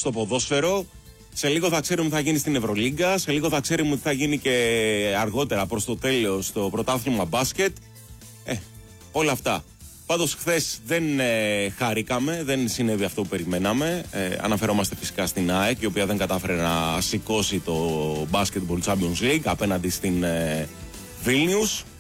στο ποδόσφαιρο. Σε λίγο θα ξέρουμε τι θα γίνει στην Ευρωλίγκα. Σε λίγο θα ξέρουμε τι θα γίνει και αργότερα προς το τέλος στο πρωτάθλημα μπάσκετ. Όλα αυτά. Πάντως χθες δεν χαρήκαμε, δεν συνέβη αυτό που περιμέναμε. Αναφερόμαστε φυσικά στην ΑΕΚ, η οποία δεν κατάφερε να σηκώσει το Basketball Champions League απέναντι στην Vilnius.